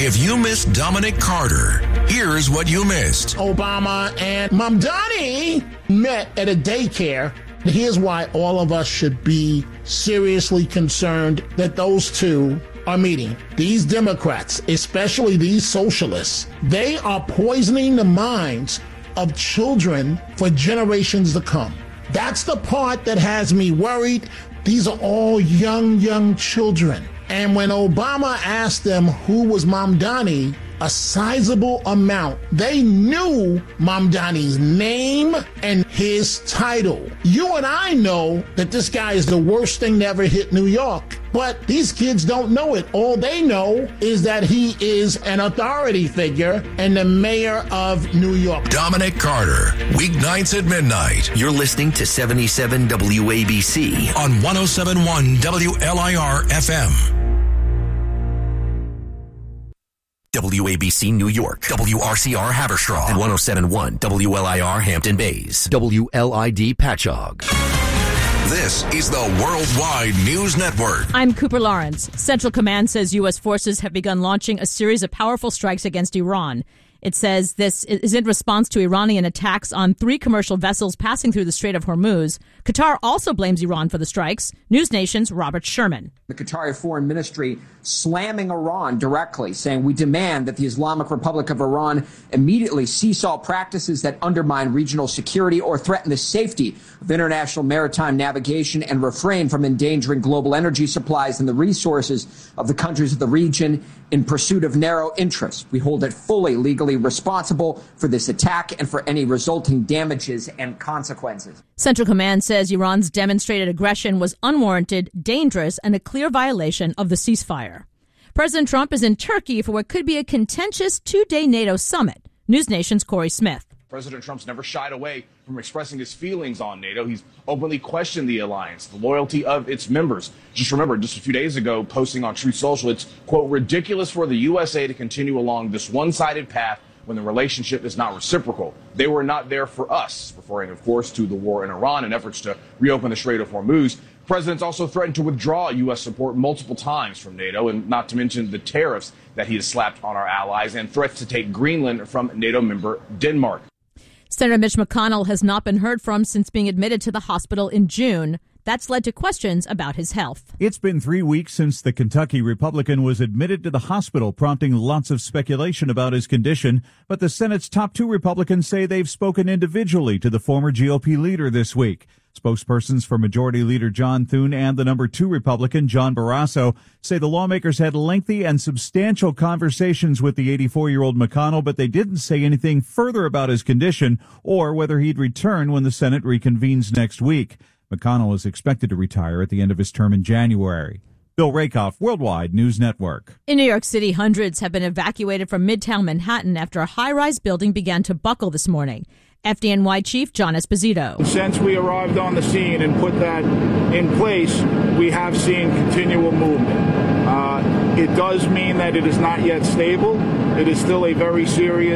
If you missed Dominic Carter, here's what you missed. Obama and Mamdani met at a daycare. Here's why all of us should be seriously concerned that those two are meeting. These Democrats, especially these socialists, they are poisoning the minds of children for generations to come. That's the part that has me worried. These are all young children. And when Obama asked them who was Mamdani, a sizable amount, they knew Mamdani's name and his title. You and I know that this guy is the worst thing to ever hit New York, but these kids don't know it. All they know is that he is an authority figure and the mayor of New York. Dominic Carter, weeknights at midnight. You're listening to 77 WABC on 107.1 WLIR FM. WABC New York, WRCR Haverstraw, and 107.1 WLIR Hampton Bays, WLID Patchogue. This is the Worldwide News Network. I'm Cooper Lawrence. Central Command says U.S. forces have begun launching a series of powerful strikes against Iran. It says this is in response to Iranian attacks on 3 commercial vessels passing through the Strait of Hormuz. Qatar also blames Iran for the strikes. News Nation's Robert Sherman. The Qatari Foreign Ministry slamming Iran directly, saying we demand that the Islamic Republic of Iran immediately cease all practices that undermine regional security or threaten the safety of international maritime navigation and refrain from endangering global energy supplies and the resources of the countries of the region in pursuit of narrow interests. We hold it fully legally responsible for this attack and for any resulting damages and consequences. Central Command says Iran's demonstrated aggression was unwarranted, dangerous, and a clear violation of the ceasefire. President Trump is in Turkey for what could be a contentious 2-day NATO summit. News Nation's Corey Smith. President Trump's never shied away from expressing his feelings on NATO. He's openly questioned the alliance, the loyalty of its members. Just remember, just a few days ago, posting on Truth Social, it's, quote, ridiculous for the USA to continue along this one-sided path when the relationship is not reciprocal. They were not there for us, referring, of course, to the war in Iran and efforts to reopen the Strait of Hormuz. The president's also threatened to withdraw U.S. support multiple times from NATO, and not to mention the tariffs that he has slapped on our allies and threats to take Greenland from NATO member Denmark. Senator Mitch McConnell has not been heard from since being admitted to the hospital in June. That's led to questions about his health. It's been 3 weeks since the Kentucky Republican was admitted to the hospital, prompting lots of speculation about his condition. But the Senate's top 2 Republicans say they've spoken individually to the former GOP leader this week. Spokespersons for Majority Leader John Thune and the number 2 Republican, John Barrasso, say the lawmakers had lengthy and substantial conversations with the 84-year-old McConnell, but they didn't say anything further about his condition or whether he'd return when the Senate reconvenes next week. McConnell is expected to retire at the end of his term in January. Bill Rakoff, Worldwide News Network. In New York City, hundreds have been evacuated from Midtown Manhattan after a high-rise building began to buckle this morning. FDNY Chief John Esposito. Since we arrived on the scene and put that in place, we have seen continual movement. It does mean that it is not yet stable. It is still a very serious